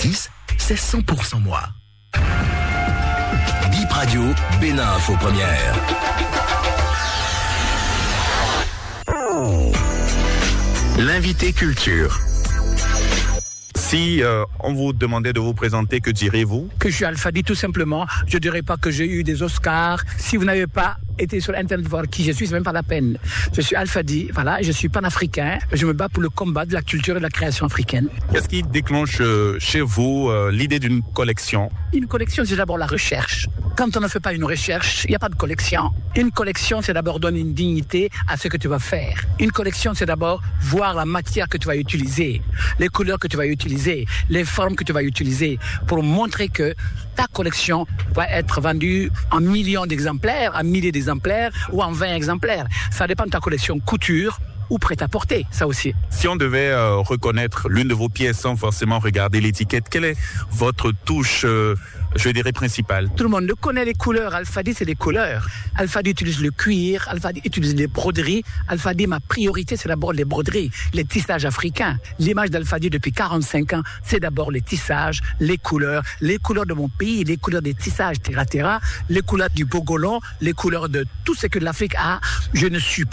Métis, c'est 100% moi. Bip Radio, Bénin Info Première. L'invité culture. Si on vous demandait de vous présenter, que direz-vous? Que je suis Alpha-D tout simplement. Je ne dirais pas que j'ai eu des Oscars. Si vous n'avez pas été sur Internet voir qui je suis, c'est même pas la peine. Je suis Alpha-D, voilà, je suis panafricain. Je me bats pour le combat de la culture et de la création africaine. Qu'est-ce qui déclenche chez vous l'idée d'une collection? Une collection, c'est d'abord la recherche. Quand on ne fait pas une recherche, il n'y a pas de collection. Une collection, c'est d'abord donner une dignité à ce que tu vas faire. Une collection, c'est d'abord voir la matière que tu vas utiliser, les couleurs que tu vas utiliser, les formes que tu vas utiliser pour montrer que ta collection va être vendue en millions d'exemplaires, en milliers d'exemplaires ou en 20 exemplaires. Ça dépend de ta collection couture ou prêt-à-porter, ça aussi. Si on devait reconnaître l'une de vos pièces sans forcément regarder l'étiquette, quelle est votre touche, je dirais, principale? Tout le monde le connaît, les couleurs. Alpha-D, c'est des couleurs. Alpha-D utilise le cuir, Alpha-D utilise les broderies. Alpha-D, ma priorité, c'est d'abord les broderies, les tissages africains. L'image d'Alpha-D depuis 45 ans, c'est d'abord les tissages, les couleurs de mon pays, les couleurs des tissages terra-terra, les couleurs du Bogolon, les couleurs de tout ce que l'Afrique a. Je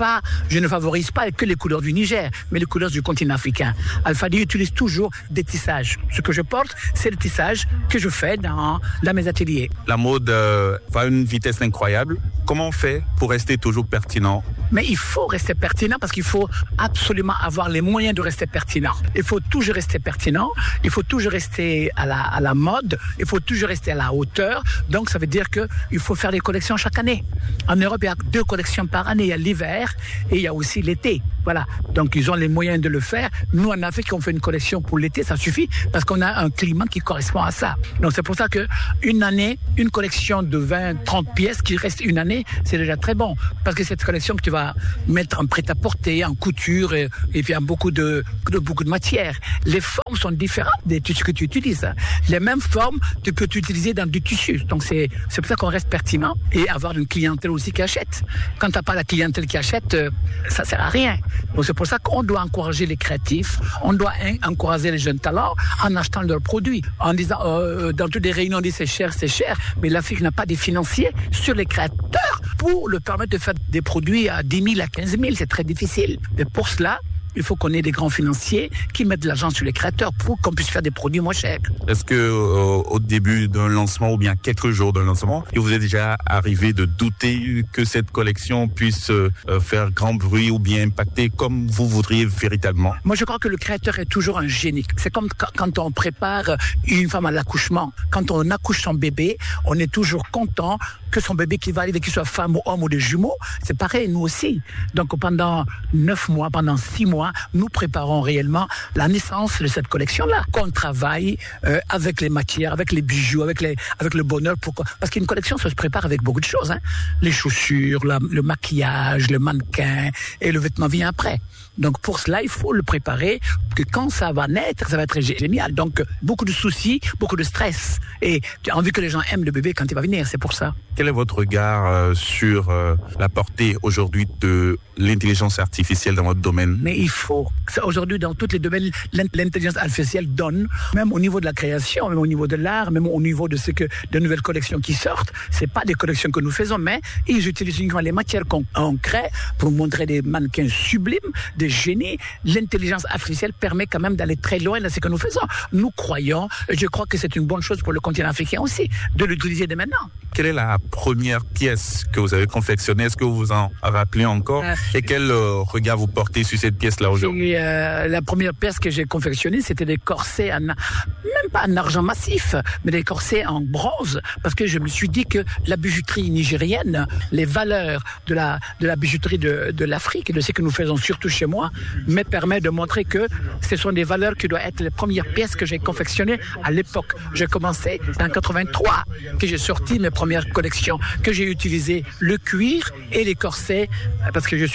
ne favorise pas que les couleurs du Niger, mais les couleurs du continent africain. Alpha-D utilise toujours des tissages. Ce que je porte, c'est le tissage que je fais dans mes ateliers. La mode va à une vitesse incroyable. Comment on fait pour rester toujours pertinent? Mais il faut rester pertinent parce qu'il faut absolument avoir les moyens de rester pertinent. Il faut toujours rester pertinent, il faut toujours rester à la mode, il faut toujours rester à la hauteur. Donc ça veut dire qu'il faut faire des collections chaque année. En Europe, il y a 2 collections par année. Il y a l'hiver et il y a aussi l'été. Voilà. Donc ils ont les moyens de le faire. Nous, en Afrique, on fait une collection pour l'été, ça suffit parce qu'on a un climat qui correspond à ça. Donc c'est pour ça que une année, une collection de 20, 30 pièces qui reste une année, c'est déjà très bon. Parce que cette collection que tu vas mettre en prêt-à-porter, en couture et puis en beaucoup de matières. Les formes sont différentes des tissus que tu utilises. Les mêmes formes que tu peux utiliser dans du tissu. Donc c'est pour ça qu'on reste pertinent et avoir une clientèle aussi qui achète. Quand tu n'as pas la clientèle qui achète, ça sert à rien. Donc c'est pour ça qu'on doit encourager les créatifs, on doit encourager les jeunes talents en achetant leurs produits, en disant dans toutes les réunions on dit c'est cher, mais l'Afrique n'a pas des financiers sur les créateurs pour leur permettre de faire des produits à 10 000, à 15 000, c'est très difficile. Mais pour cela, il faut qu'on ait des grands financiers qui mettent de l'argent sur les créateurs pour qu'on puisse faire des produits moins chers. Est-ce que au début d'un lancement ou bien quelques jours d'un lancement, il vous est déjà arrivé de douter que cette collection puisse faire grand bruit ou bien impacter comme vous voudriez véritablement? Moi, je crois que le créateur est toujours un génie. C'est comme quand on prépare une femme à l'accouchement. Quand on accouche son bébé, on est toujours content que son bébé qui va arriver, qu'il soit femme ou homme ou des jumeaux, c'est pareil, nous aussi. Donc pendant 9 mois, pendant 6 mois, nous préparons réellement la naissance de cette collection-là. Qu'on travaille avec les matières, avec les bijoux, avec le bonheur. Parce qu'une collection, ça se prépare avec beaucoup de choses. Hein. Les chaussures, le maquillage, le mannequin et le vêtement vient après. Donc pour cela, il faut le préparer, que quand ça va naître, ça va être génial. Donc beaucoup de soucis, beaucoup de stress. Et tu as envie que les gens aiment le bébé quand il va venir, c'est pour ça. Quel est votre regard sur la portée aujourd'hui de l'intelligence artificielle dans votre domaine? Mais il faut. Aujourd'hui, dans tous les domaines, l'intelligence artificielle donne, même au niveau de la création, même au niveau de l'art, même au niveau de de nouvelles collections qui sortent. C'est pas des collections que nous faisons, mais ils utilisent uniquement les matières qu'on crée pour montrer des mannequins sublimes, des génies. L'intelligence artificielle permet quand même d'aller très loin dans ce que nous faisons. Nous croyons, je crois que c'est une bonne chose pour le continent africain aussi, de l'utiliser dès maintenant. Quelle est la première pièce que vous avez confectionnée? Est-ce que vous vous en rappelez encore? Et quel regard vous portez sur cette pièce-là aujourd'hui? La première pièce que j'ai confectionnée, c'était des corsets, même pas en argent massif, mais des corsets en bronze, parce que je me suis dit que la bijouterie nigérienne, les valeurs de la bijouterie de l'Afrique et de ce que nous faisons surtout chez moi, me permet de montrer que ce sont des valeurs qui doivent être les premières pièces que j'ai confectionnées à l'époque. J'ai commencé en 83, que j'ai sorti mes premières collections, que j'ai utilisé le cuir et les corsets, parce que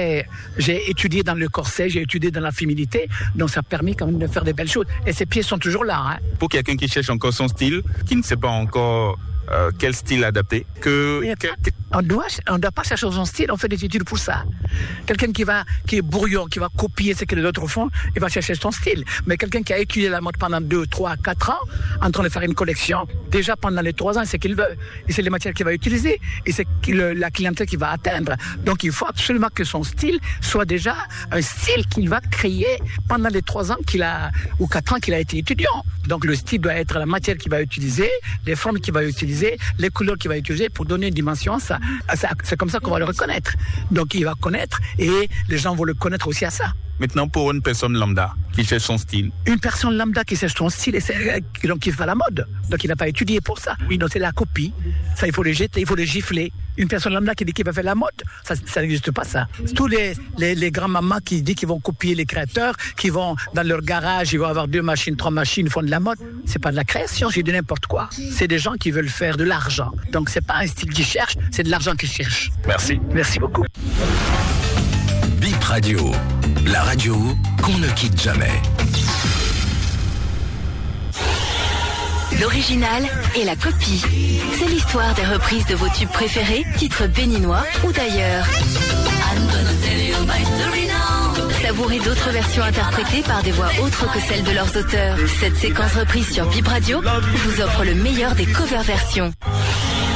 j'ai étudié dans le corset, j'ai étudié dans la féminité, donc ça a permis quand même de faire des belles choses. Et ces pièces sont toujours là. Hein. Pour quelqu'un qui cherche encore son style, qui ne sait pas encore quel style adapter On doit pas chercher son style, on fait des études pour ça. Quelqu'un qui est brouillon, qui va copier ce que les autres font, il va chercher son style. Mais quelqu'un qui a étudié la mode pendant 2, 3, 4 ans, en train de faire une collection, déjà pendant les 3 ans, c'est ce qu'il veut. Et c'est les matières qu'il va utiliser. Et c'est la clientèle qu'il va atteindre. Donc il faut absolument que son style soit déjà un style qu'il va créer pendant les 3 ans ou 4 ans qu'il a été étudiant. Donc le style doit être la matière qu'il va utiliser, les formes qu'il va utiliser, les couleurs qu'il va utiliser pour donner une dimension à ça. C'est comme ça qu'on va le reconnaître. Donc il va connaître et les gens vont le connaître aussi à ça. Maintenant, pour une personne lambda qui cherche son style. Une personne lambda qui cherche son style, donc qui fait la mode. Donc il n'a pas étudié pour ça. Oui, donc c'est la copie. Ça, il faut les jeter, il faut les gifler. Une personne lambda qui dit qu'il va faire la mode, ça n'existe pas, ça. Tous les grands-mamans qui disent qu'ils vont copier les créateurs, qui vont dans leur garage, ils vont avoir 2 machines, 3 machines, font de la mode. C'est pas de la création, c'est de n'importe quoi. C'est des gens qui veulent faire de l'argent. Donc c'est pas un style qu'ils cherchent, c'est de l'argent qu'ils cherchent. Merci. Merci beaucoup. Bip Radio, la radio qu'on ne quitte jamais. L'original et la copie. C'est l'histoire des reprises de vos tubes préférés, titres béninois ou d'ailleurs. Savourez d'autres versions interprétées par des voix autres que celles de leurs auteurs. Cette séquence reprise sur Bip Radio vous offre le meilleur des cover versions.